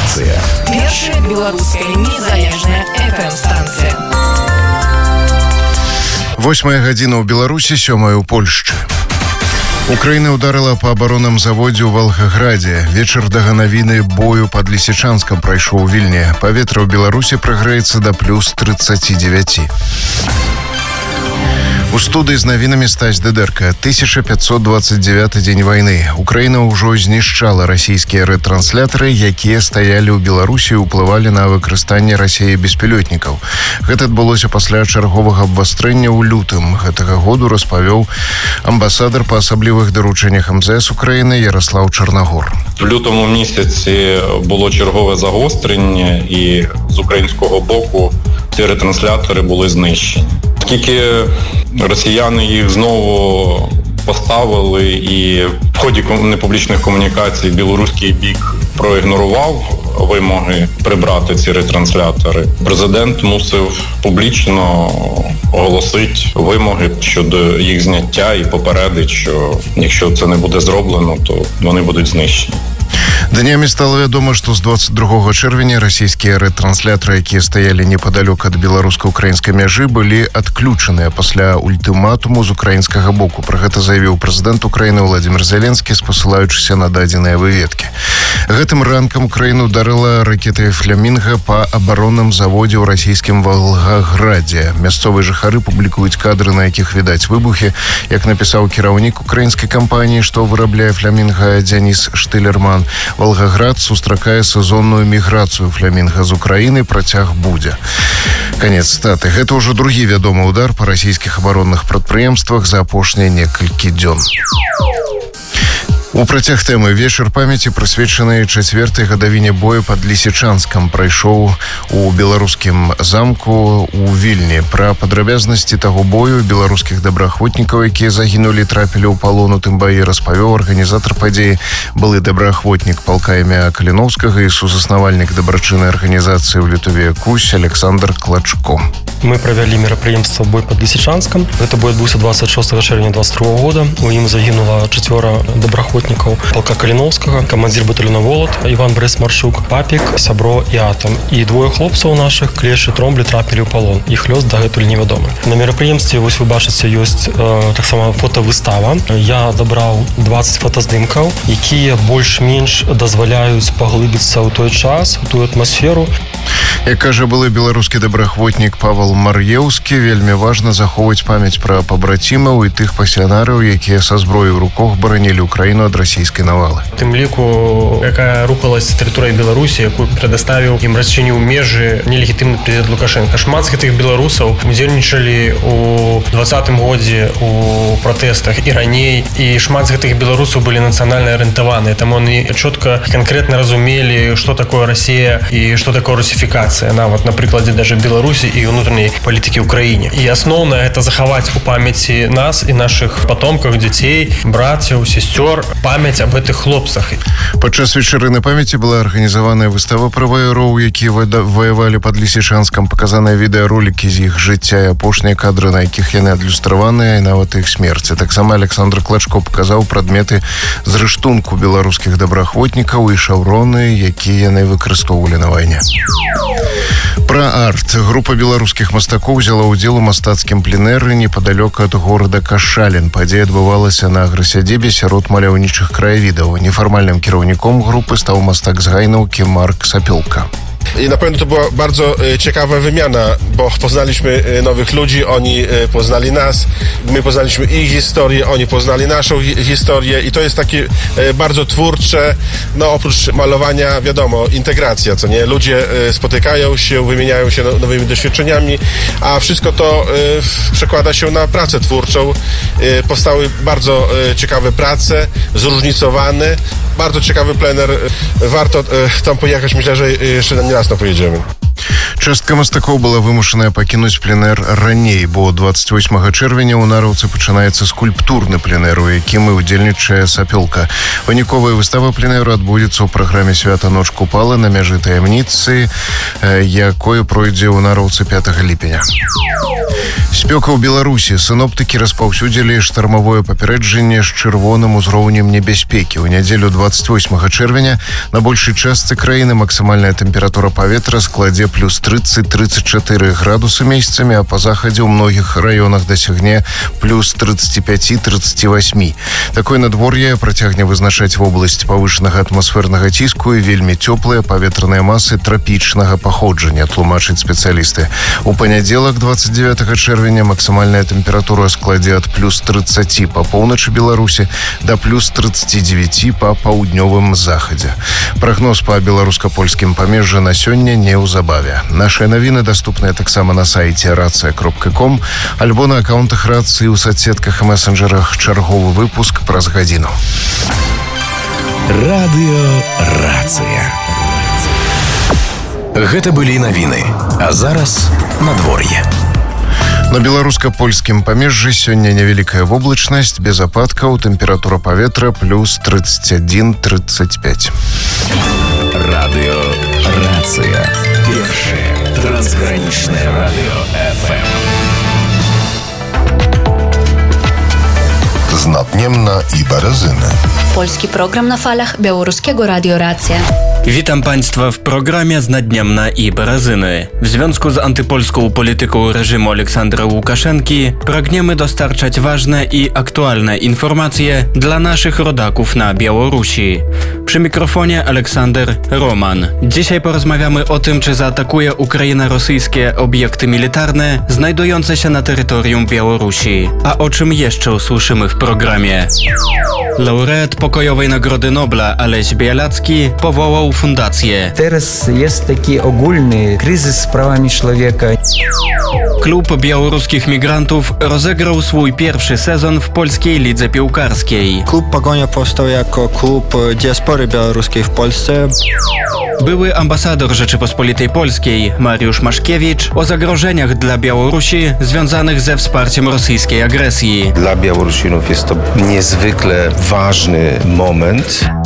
станцыя. Першая беларуская незалежная FM-станцыя. 8 гадзіна ў Беларусі, 7 у Польшчы. Украина ударила по оборонному заводе у Волгограде. Вечер дагановины бою под Лисичанском пройшоў у Вильне. Паветра ў Беларусі прагрэецца до плюс 39. У студыі з навінамі Стась Дедерка. 1529 дзень вайны. Украіна ўжо знішчала расійскія рэтрансляторы, якія стаялі ў Беларусі і ўплывалі на выкарыстанне Расіі беспілётнікаў. Гэта адбылося пасля чарговага абвастрэння ў лютым гэтага году, распавёў амбасадар па асаблівых даручэннях МЗС Украіны Ярослав Чорногор. В лютому місяці було чергове загострення, і з українського боку ці ретранслятори були знищені. Оскільки росіяни їх знову поставили, і в ході непублічних комунікацій білоруський бік проігнорував вимоги прибрати ці ретранслятори, президент мусив публічно оголосити вимоги щодо їх зняття і попередити, що якщо це не буде зроблено, то вони будуть знищені. Днямі стало вядома, што з 22 чэрвеня расійскія рэтрансляторы, якія стаялі непадалёк ад беларуска-украінскай мяжы, былі адключаныя пасля ультыматуму з украінскага боку. Пра гэта заявіў прэзідэнт Украіны Владимир Зеленскі, спасылаючыся на дадзеныя выведкі. Гэтым ранкам Украіну ударыла ракетай «Фламінга» па абаронным заводзе ў расійскім Волгограде. Мясцовыя жыхары публікуюць кадры, на якіх відаць выбухі. Як напісаў кіраўнік украінскай кампаніі, што вырабляе «Фламінга» Дзяніс Штылерман, Волгоград сустракае сезонную міграцыю фламінга з Украіны, працяг будзе. Канец цытаты. Гэта ўжо другі вядомы удар па расійскіх абаронных прадпрыемствах за апошнія некалькі дзён. У працяг тэмы вечар памяці, прысвечаны 4-й гадавіне бою пад Лисичанском, прайшоў у беларускім замку у Вільні. Пра падрабязнасці таго бою беларускіх добраахвотнікаў, якія загінулі, трапілі ў палон у тым баі, распавёў арганізатар падзеі, былы добраахвотнік палка імя Каліновскага і сузаснавальнік дабрачыннай арганізацыі ў Літве Кусь Александр Клачко. Мы правялі мерапрыемства бой пад Лисичанском. Гэта бой адбыўся 26 чэрвеня 22 года. У ім загінула 4 добраахвотнікаў палка Каліновскага, камандзір батальёна «Волат» Іван Борис-Маршук, Папік, Сябро і Атам. І двое хлопцаў нашых, Клеш і Тромблі, трапілі ў палон. Іх лёс дагэтуль невядомы. На мерапрыемстве, вось вы бачыце, ёсць таксама фотавыстава. Я адабраў 20 фотаздымкаў, якія больш-менш дазваляюць паглыбіцца ў той час, у тую атмасферу. Як кажа былы беларускі добраахвотнік Павел Мар'еўскі, вельмі важна захоўваць памяць пра пабрацімаў і тых пасіянараў, якія са зброяй у руках баранілі Украіну ад расійскай навалы. Тым ліку, якая рухалась з тэрыторыі Беларусі, якую прадастаўіў ім расчыніў межы нелегітымны прэзідэнт Лукашенко. Шмат з гэтых беларусаў удзельнічалі ў 20-м годзе у пратэстах і раней, і шмат з гэтых беларусаў былі нацыянальна арыентаваныя, таму яны чётка канкрэтна разумелі, што такое Расія і што такое русифікацыя, нават на прыкладзе даже Беларусі і ўнутранай палітыкі ў краіне. І асноўнае гэта захаваць у памяці нас і нашых патомках, дзяцей, братцяў, сестёр памяць аб гэтых хлопцах. Падчас вечарыны памяці была арганізаваная выстава пра ваяроў, якія ваявалі пад Лисичанском, паказаныя відэаролікі з іх жыцця і апошнія кадры, на якіх яны адлюстраваныя, і нават іх смерці. Таксама Александр Клачко паказаў прадметы з рыштунку беларускіх добраахвотнікаў і шаўроны, якія яны выкарыстоўвалі на вайне. Пра арт. Група беларускіх мастакоў взяла ўдзел у мастацкім пленэры непадалёк ад горада Кашалін. Падзея адбывалася на аграсядзебе сярод маляўнічых краявідаў. Нефармальным кіраўніком групы стаў мастак з Гайнаўкі Марк Сапёлка. I na pewno to była bardzo ciekawa wymiana, bo poznaliśmy nowych ludzi, oni poznali nas, my poznaliśmy ich historię, oni poznali naszą historię i to jest takie bardzo twórcze, no oprócz malowania, wiadomo, integracja, co nie? Ludzie spotykają się, wymieniają się nowymi doświadczeniami, a wszystko to przekłada się na pracę twórczą. Powstały bardzo ciekawe prace, zróżnicowane, bardzo ciekawy plener, warto tam pojechać, myślę, że jeszcze nie raz tam pojedziemy. Частка мастакоў была вымушаная пакінуць пленэр раней, бо 28 чэрвеня ў Нараўцы пачынаецца скульптурны пленэр, у якім і ўдзельнічае Сапёлка. Выніковая выстава пленэру адбудзецца ў праграме «Свята ноч купала» на мяжы таямніцы, якое пройдзе ў Нараўцы 5 ліпеня. Спёка ў Беларусі. Сіноптыкі распаўсюдзілі штармавое папярэджанне з чырвоным узроўнем небяспекі. У нядзелю 28 чэрвеня на большай частцы краіны максімальная тэмпература паветра складзе плюс 30-34 градусы месяцамі, а па захадзе ў многіх раёнах дасягне плюс 35-38. Такое надвор'е працягне вызначаць вобласць павышанага атмасфернага ціску і вельмі цёплыя паветраныя масы трапічнага паходжання, тлумачаць спецыялісты. У панядзелак 29 чэрвеня максімальная тэмпература складзе ад плюс 30 па поўначы Беларусі да плюс 39 па паўднёвым захадзе. Прагноз па беларуска-польскім памежжы на сёння неўзабаве. Нашыя навіны даступныя таксама на сайце racja.com альбо на аккаунтах рацыі ў соцсетках і месенджерах. Чарговы выпуск праз гадзіну. Радыё Рацыя. Гэта былі навіны, а зараз надвор'е. На беларуска-польскім памежжы сёння невялікая воблачнасць, без ападкаў, тэмпература паветра плюс 31-35. Радыё Рацыя. Першае трансгранічнае радыё FM. Znatniemna i Berezyny. Polski program na falach Białoruskiego Radio Racja. Witam Państwa w programie Znadniemna i Berezyny. W związku z antypolską polityką reżimu Aleksandra Łukaszenki pragniemy dostarczać ważne i aktualne informacje dla naszych rodaków na Białorusi. Przy mikrofonie Aleksander Roman. Dzisiaj porozmawiamy o tym, czy zaatakuje Ukraina rosyjskie obiekty militarne znajdujące się na terytorium Białorusi. A o czym jeszcze usłyszymy w programie? Laureat Pokojowej Nagrody Nobla Aleś Białacki powołał fundację. Teraz jest taki ogólny kryzys z prawami człowieka. Klub białoruskich migrantów rozegrał swój pierwszy sezon w polskiej lidze piłkarskiej. Klub Pogonia powstał jako klub diaspory białoruskiej w Polsce. Były ambasador Rzeczypospolitej Polskiej Mariusz Maszkiewicz o zagrożeniach dla Białorusi związanych ze wsparciem rosyjskiej agresji. Dla Białorusinów jest to niezwykle ważny moment.